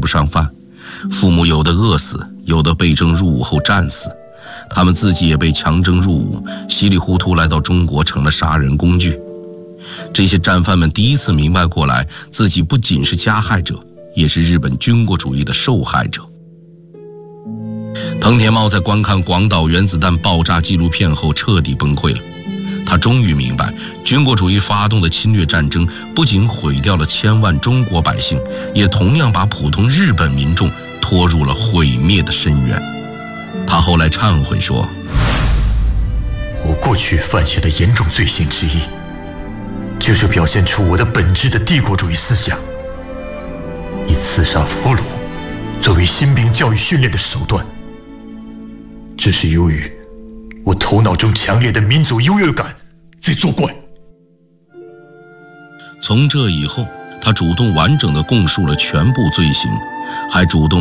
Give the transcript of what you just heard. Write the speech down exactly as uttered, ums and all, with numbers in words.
不上饭，父母有的饿死，有的被征入伍后战死，他们自己也被强征入伍，稀里糊涂来到中国成了杀人工具。这些战犯们第一次明白过来，自己不仅是加害者，也是日本军国主义的受害者。藤田茂在观看广岛原子弹爆炸纪录片后彻底崩溃了，他终于明白，军国主义发动的侵略战争不仅毁掉了千万中国百姓，也同样把普通日本民众拖入了毁灭的深渊。他后来忏悔说， 我过去犯下的严重罪行之一，就是表现出我的本质的帝国主义思想，以刺杀俘虏作为新兵教育训练的手段。这是由于我头脑中强烈的民族优越感在作怪。 从这以后，他主动完整地供述了全部罪行，还主动